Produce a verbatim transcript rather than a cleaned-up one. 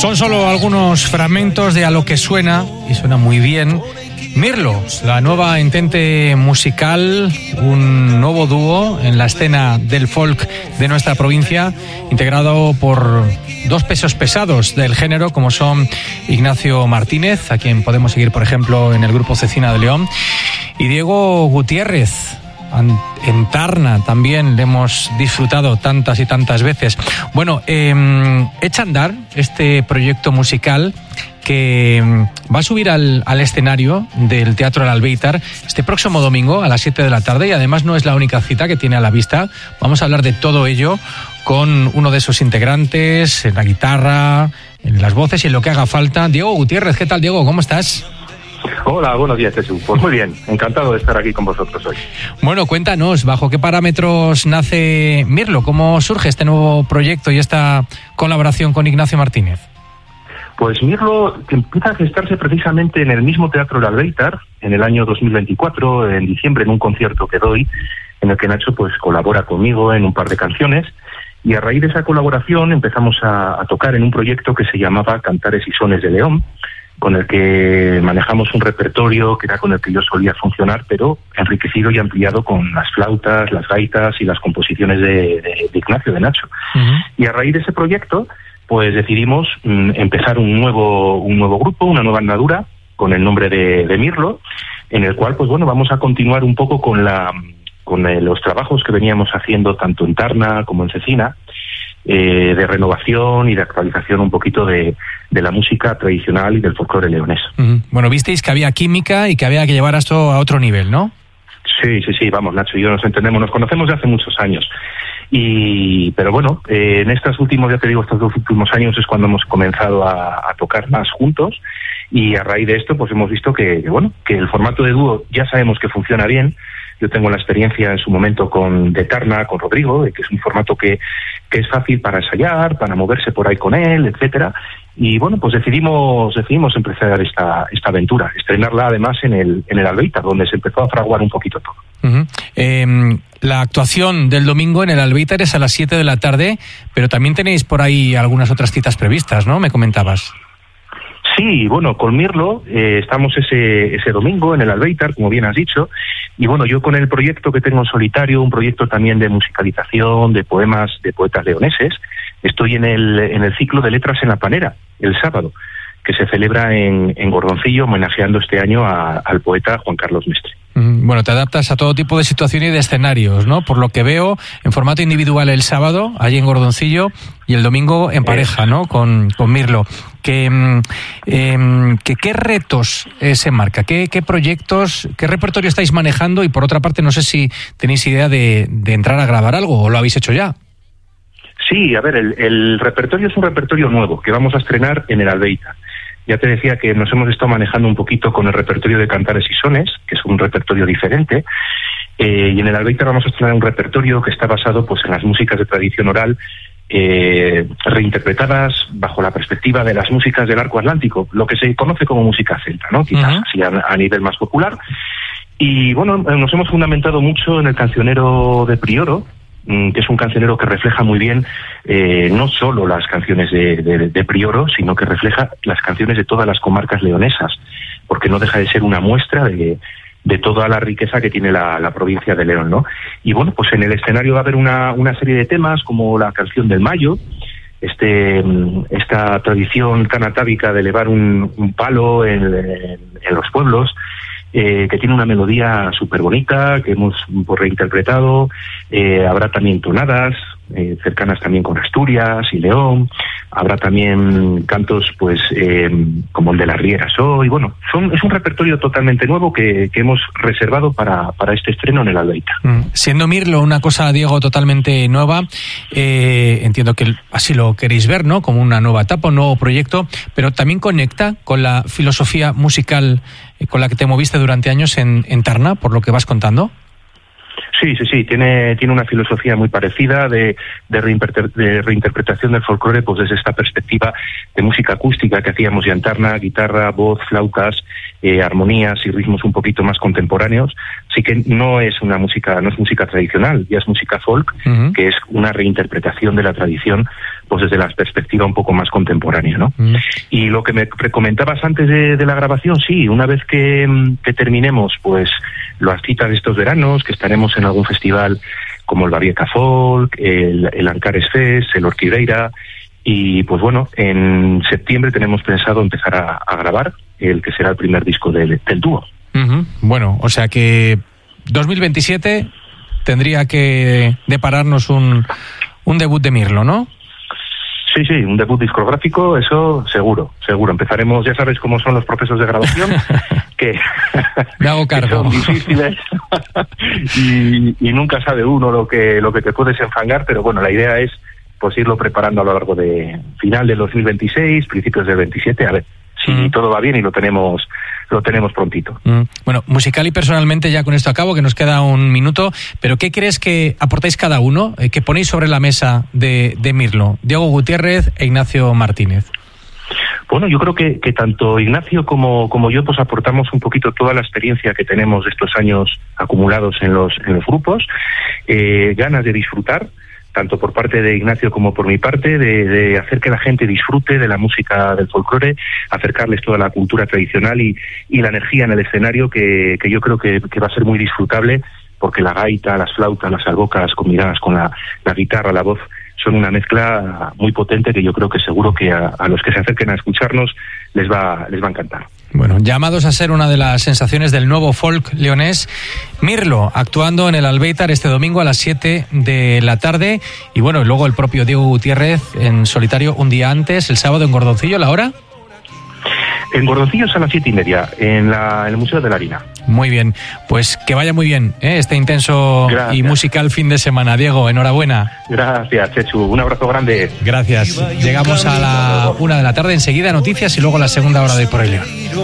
Son solo algunos fragmentos de A lo que suena, y suena muy bien, Mirlo, la nueva entente musical, un nuevo dúo en la escena del folk de nuestra provincia, integrado por dos pesos pesados del género, como son Ignacio Martínez, a quien podemos seguir, por ejemplo, en el grupo Cecina de León, y Diego Gutiérrez. En Tarna también le hemos disfrutado tantas y tantas veces. Bueno, eh, echa a andar este proyecto musical que va a subir al, al escenario del Teatro El Albéitar este próximo domingo a las siete de la tarde, y además no es la única cita que tiene a la vista. Vamos a hablar de todo ello con uno de sus integrantes, en la guitarra, en las voces y en lo que haga falta. Diego Gutiérrez, ¿qué tal, Diego? ¿Cómo estás? Hola, buenos días, Jesús. Pues muy bien, encantado de estar aquí con vosotros hoy. Bueno, cuéntanos, ¿bajo qué parámetros nace Mirlo? ¿Cómo surge este nuevo proyecto y esta colaboración con Ignacio Martínez? Pues Mirlo empieza a gestarse precisamente en el mismo Teatro El Albéitar, en el año dos mil veinticuatro, en diciembre, en un concierto que doy, en el que Nacho pues colabora conmigo en un par de canciones, y a raíz de esa colaboración empezamos a, a tocar en un proyecto que se llamaba Cantares y Sones de León, con el que manejamos un repertorio que era con el que yo solía funcionar, pero enriquecido y ampliado con las flautas, las gaitas y las composiciones de, de, de Ignacio, de Nacho. Uh-huh. Y a raíz de ese proyecto, pues decidimos mm, empezar un nuevo un nuevo grupo, una nueva andadura, con el nombre de, de Mirlo, en el cual, pues bueno, vamos a continuar un poco con la con eh, los trabajos que veníamos haciendo tanto en Tarna como en Cecina, Eh, de renovación y de actualización un poquito de, de la música tradicional y del folclore leonés. Uh-huh. Bueno, visteis que había química y que había que llevar esto a otro nivel, ¿no? Sí, sí, sí, vamos, Nacho y yo nos entendemos, nos conocemos de hace muchos años. Y, pero bueno, eh, en estos últimos, ya te digo, estos dos últimos años es cuando hemos comenzado a, a tocar más juntos, y a raíz de esto pues hemos visto que, que, bueno, que el formato de dúo ya sabemos que funciona bien. Yo tengo la experiencia en su momento con de Tarna, con Rodrigo, que es un formato que, que es fácil para ensayar, para moverse por ahí con él, etcétera. Y bueno, pues decidimos decidimos empezar esta esta aventura, estrenarla además en el en el Albéitar, donde se empezó a fraguar un poquito todo. Uh-huh. Eh, la actuación del domingo en el Albéitar es a las siete de la tarde, pero también tenéis por ahí algunas otras citas previstas, ¿no? Me comentabas. Sí, bueno, con Mirlo eh, estamos ese ese domingo en el Albéitar, como bien has dicho, y bueno, yo con el proyecto que tengo en solitario, un proyecto también de musicalización, de poemas de poetas leoneses, estoy en el en el ciclo de Letras en la Panera, el sábado, que se celebra en, en Gordoncillo, homenajeando este año a, al poeta Juan Carlos Mestre. Bueno, te adaptas a todo tipo de situaciones y de escenarios, ¿no? Por lo que veo, en formato individual el sábado, allí en Gordoncillo, y el domingo en pareja, ¿no? Con, con Mirlo. ¿Qué, eh, que, ¿Qué retos eh, se marca? ¿Qué, ¿Qué proyectos, qué repertorio estáis manejando? Y por otra parte, no sé si tenéis idea de, de entrar a grabar algo, o lo habéis hecho ya. Sí, a ver, el, el repertorio es un repertorio nuevo que vamos a estrenar en el Albéitar. Ya te decía que nos hemos estado manejando un poquito con el repertorio de Cantares y Sones, que es un repertorio diferente, eh, y en el Albéitar vamos a estrenar un repertorio que está basado pues en las músicas de tradición oral, eh, reinterpretadas bajo la perspectiva de las músicas del arco atlántico, lo que se conoce como música celta, ¿no? Quizás uh-huh. así a, a nivel más popular. Y bueno, nos hemos fundamentado mucho en el cancionero de Prioro, que es un cancionero que refleja muy bien eh, no solo las canciones de, de, de Prioro, sino que refleja las canciones de todas las comarcas leonesas, porque no deja de ser una muestra de, de toda la riqueza que tiene la, la provincia de León, ¿no? Y bueno, pues en el escenario va a haber una, una serie de temas como la canción del Mayo, este esta tradición tan atávica de elevar un, un palo en, en, en los pueblos, Eh, que tiene una melodía súper bonita, que hemos pues, reinterpretado. Eh, habrá también tonadas, eh, cercanas también con Asturias y León. Habrá también cantos pues eh, como el de las Rieras hoy. Bueno, son, es un repertorio totalmente nuevo que, que hemos reservado para, para este estreno en el Albéitar. Mm. Siendo Mirlo una cosa, Diego, totalmente nueva, eh, entiendo que así lo queréis ver, ¿no? Como una nueva etapa, un nuevo proyecto, pero también conecta con la filosofía musical con la que te moviste durante años en, en Tarna, por lo que vas contando. Sí, sí, sí, tiene tiene una filosofía muy parecida de, de, reinterpre- de reinterpretación del folclore, pues desde esta perspectiva de música acústica que hacíamos ya en Tarna, guitarra, voz, flautas, eh, armonías y ritmos un poquito más contemporáneos. Así que no es una música, no es música tradicional, ya es música folk, uh-huh. que es una reinterpretación de la tradición, pues desde la perspectiva un poco más contemporánea, ¿no? Uh-huh. Y lo que me comentabas antes de, de la grabación, sí, una vez que, que terminemos, pues las citas de estos veranos, que estaremos en algún festival como el Babieca Folk, el, el Ancares Fest, el Orquideira, y pues bueno, en septiembre tenemos pensado empezar a, a grabar el que será el primer disco del, del dúo. Uh-huh. Bueno, o sea que dos mil veintisiete tendría que depararnos un, un debut de Mirlo, ¿no? Sí, sí, un debut discográfico, eso seguro, seguro. Empezaremos, ya sabes cómo son los procesos de grabación, que, Me hago cargo. que son difíciles y, y nunca sabe uno lo que lo que te puedes enfangar, pero bueno, la idea es pues irlo preparando a lo largo de final del dos mil veintiséis, principios del veintisiete, a ver si mm. todo va bien y lo tenemos lo tenemos prontito. Mm. Bueno, musical y personalmente, ya con esto acabo, que nos queda un minuto, pero ¿qué crees que aportáis cada uno, eh, que ponéis sobre la mesa de, de Mirlo? Diego Gutiérrez e Ignacio Martínez. Bueno, yo creo que, que tanto Ignacio como, como yo pues aportamos un poquito toda la experiencia que tenemos de estos años acumulados en los, en los grupos, eh, ganas de disfrutar, tanto por parte de Ignacio como por mi parte, de, de hacer que la gente disfrute de la música del folclore, acercarles toda la cultura tradicional y, y la energía en el escenario, que, que yo creo que, que va a ser muy disfrutable, porque la gaita, las flautas, las albocas combinadas con la, la guitarra, la voz, son una mezcla muy potente que yo creo que seguro que a, a los que se acerquen a escucharnos les va, les va a encantar. Bueno, llamados a ser una de las sensaciones del nuevo folk leonés, Mirlo, actuando en el Albéitar este domingo a las siete de la tarde, y bueno, luego el propio Diego Gutiérrez en solitario un día antes, el sábado en Gordoncillo. ¿La hora? En Gordoncillo es a las siete y media, en, la, en el Museo de la Harina. Muy bien, pues que vaya muy bien, ¿eh? Este intenso Gracias. Y musical fin de semana. Diego, enhorabuena. Gracias, Chechu, un abrazo grande. Gracias. Llegamos a la una de la tarde, enseguida noticias y luego la segunda hora de Por el León.